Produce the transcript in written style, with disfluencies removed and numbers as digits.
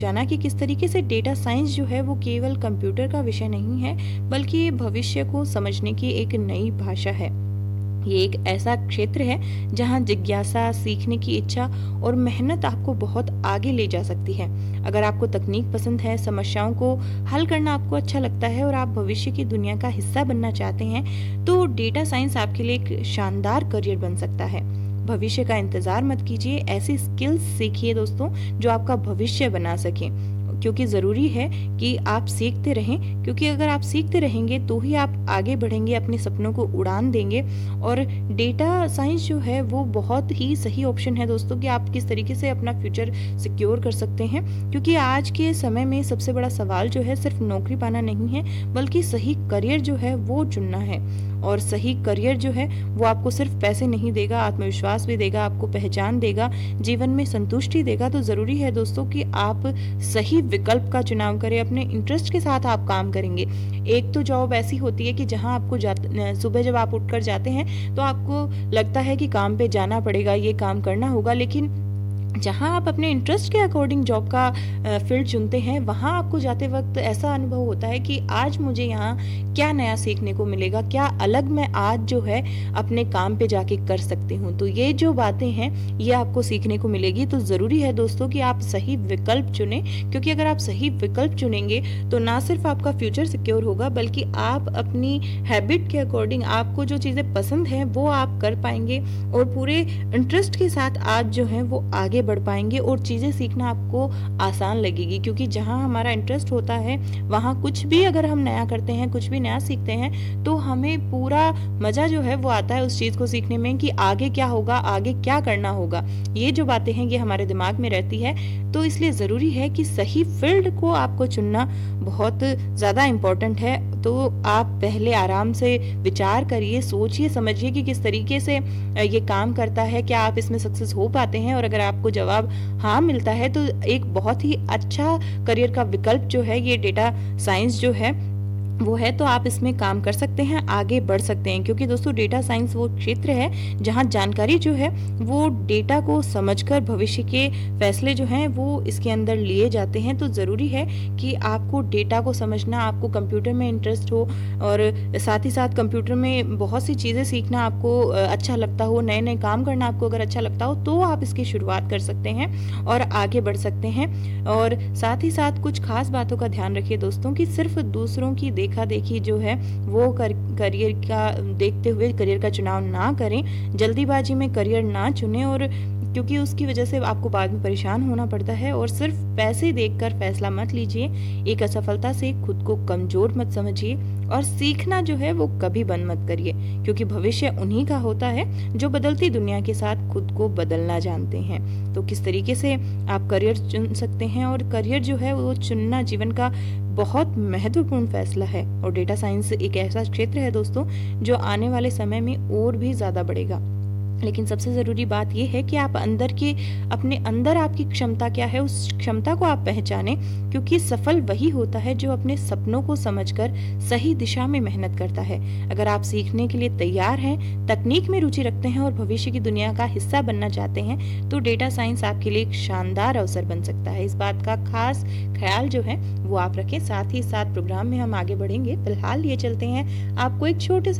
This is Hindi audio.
जाना कि किस तरीके से डेटा साइंस जो है वो केवल कंप्यूटर का विषय नहीं है, बल्कि ये भविष्य को समझने की एक नई भाषा है। ये एक ऐसा क्षेत्र है जहाँ जिज्ञासा, सीखने की इच्छा और मेहनत आपको बहुत आगे ले जा सकती है। अगर आपको तकनीक पसंद है, समस्याओं को हल करना आपको अच्छा लगता है और आप भविष्य की दुनिया का हिस्सा बनना चाहते हैं, तो डेटा साइंस आपके लिए एक शानदार करियर बन सकता है। भविष्य का इंतजार मत कीजिए, ऐसी स्किल्स सीखिए दोस्तों जो आपका भविष्य बना सके, क्योंकि ज़रूरी है कि आप सीखते रहें, क्योंकि अगर आप सीखते रहेंगे तो ही आप आगे बढ़ेंगे, अपने सपनों को उड़ान देंगे। और डेटा साइंस जो है वो बहुत ही सही ऑप्शन है दोस्तों कि आप किस तरीके से अपना फ्यूचर सिक्योर कर सकते हैं, क्योंकि आज के समय में सबसे बड़ा सवाल जो है सिर्फ नौकरी पाना नहीं है, बल्कि सही करियर जो है वो चुनना है। और सही करियर जो है वो आपको सिर्फ पैसे नहीं देगा, आत्मविश्वास भी देगा, आपको पहचान देगा, जीवन में संतुष्टि देगा। तो ज़रूरी है दोस्तों कि आप सही विकल्प का चुनाव करें, अपने इंटरेस्ट के साथ आप काम करेंगे। एक तो जॉब ऐसी होती है कि जहाँ आपको सुबह जब आप उठकर जाते हैं तो आपको लगता है कि काम पे जाना पड़ेगा, ये काम करना होगा, लेकिन जहाँ आप अपने इंटरेस्ट के अकॉर्डिंग जॉब का फील्ड चुनते हैं, वहाँ आपको जाते वक्त ऐसा अनुभव होता है कि आज मुझे यहाँ क्या नया सीखने को मिलेगा, क्या अलग मैं आज जो है अपने काम पे जाके कर सकती हूँ। तो ये जो बातें हैं ये आपको सीखने को मिलेगी। तो ज़रूरी है दोस्तों कि आप सही विकल्प चुनें, क्योंकि अगर आप सही विकल्प चुनेंगे तो ना सिर्फ आपका फ्यूचर सिक्योर होगा, बल्कि आप अपनी हैबिट के अकॉर्डिंग आपको जो चीज़ें पसंद हैं वो आप कर पाएंगे और पूरे इंटरेस्ट के साथ आज जो है वो आगे बढ़ पाएंगे और चीज़ें सीखना आपको आसान लगेगी। क्योंकि जहाँ हमारा इंटरेस्ट होता है वहाँ कुछ भी अगर हम नया करते हैं, कुछ भी नया सीखते हैं, तो हमें पूरा मज़ा जो है वो आता है उस चीज़ को सीखने में कि आगे क्या होगा, आगे क्या करना होगा। ये जो बातें हैं ये हमारे दिमाग में रहती है। तो इसलिए ज़रूरी है कि सही फील्ड को आपको चुनना बहुत ज़्यादा इम्पोर्टेंट है। तो आप पहले आराम से विचार करिए, सोचिए, समझिए कि किस तरीके से ये काम करता है, क्या आप इसमें सक्सेस हो पाते हैं। और अगर आपको जवाब हाँ मिलता है तो एक बहुत ही अच्छा करियर का विकल्प जो है ये डेटा साइंस जो है वो है, तो आप इसमें काम कर सकते हैं, आगे बढ़ सकते हैं। क्योंकि दोस्तों डेटा साइंस वो क्षेत्र है जहां जानकारी जो है वो डेटा को समझकर भविष्य के फैसले जो हैं वो इसके अंदर लिए जाते हैं। तो ज़रूरी है कि आपको डेटा को समझना, आपको कंप्यूटर में इंटरेस्ट हो और साथ ही साथ कंप्यूटर में बहुत सी चीज़ें सीखना आपको अच्छा लगता हो, नए नए काम करना आपको अगर अच्छा लगता हो, तो आप इसकी शुरुआत कर सकते हैं और आगे बढ़ सकते हैं। और साथ ही साथ कुछ खास बातों का ध्यान रखिए दोस्तों कि सिर्फ दूसरों की देखा देखी जो है वो करियर का देखते हुए करियर का चुनाव ना करें, जल्दीबाजी में करियर ना चुनें, और क्योंकि उसकी वजह से आपको बाद में परेशान होना पड़ता है। और सिर्फ पैसे देखकर फैसला मत लीजिए, एक असफलता से खुद को कमजोर मत समझिए, और सीखना जो है वो कभी बंद मत करिए, क्योंकि भविष्य उन्हीं का होता है जो बदलती दुनिया के साथ खुद को बदलना जानते हैं। तो किस तरीके से आप करियर चुन सकते हैं, और करियर जो है वो चुनना जीवन का बहुत महत्वपूर्ण फैसला है। और डेटा साइंस एक ऐसा क्षेत्र है दोस्तों जो आने वाले समय में और भी ज़्यादा बढ़ेगा। लेकिन सबसे ज़रूरी बात यह है कि आप अपने अंदर आपकी क्षमता क्या है, उस क्षमता को आप पहचानें, क्योंकि सफल वही होता है जो अपने सपनों को समझकर सही दिशा में मेहनत करता है। अगर आप सीखने के लिए तैयार हैं, तकनीक में रुचि रखते हैं और भविष्य की दुनिया का हिस्सा बनना चाहते हैं, तो डेटा साइंस आपके लिए एक शानदार अवसर बन सकता है। इस बात का खास ख्याल जो है वो आप रखें। साथ ही साथ प्रोग्राम में हम आगे बढ़ेंगे, फिलहाल ये चलते हैं आपको एक छोटे